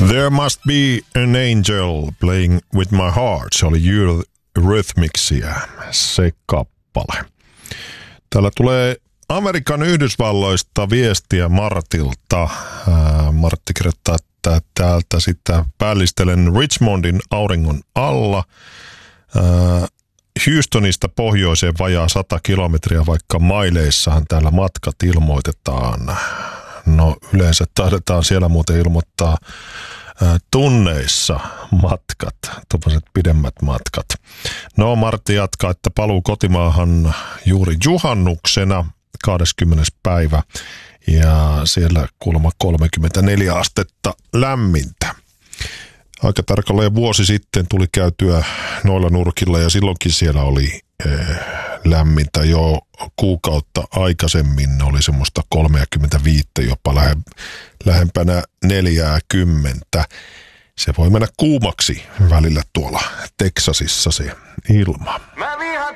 There Must Be an Angel Playing With My Heart. Se oli Eurythmicsia, se kappale. Täällä tulee Amerikan Yhdysvalloista viestiä Martilta. Martti kirjoittaa, että täältä sitten päällistelen Richmondin auringon alla. Houstonista pohjoiseen vajaa 100 kilometriä, vaikka maileissahan täällä matkat ilmoitetaan. No yleensä taidetaan siellä muuten ilmoittaa tunneissa matkat, tuollaiset pidemmät matkat. No Martti jatkaa, että paluu kotimaahan juuri juhannuksena 20. päivä ja siellä kuulemma 34 astetta lämmintä. Aika tarkalleen vuosi sitten tuli käytyä noilla nurkilla ja silloinkin siellä oli lämmintä jo kuukautta aikaisemmin, oli semmoista 35, jopa lähempänä 40. Se voi mennä kuumaksi välillä tuolla Teksasissa se ilma.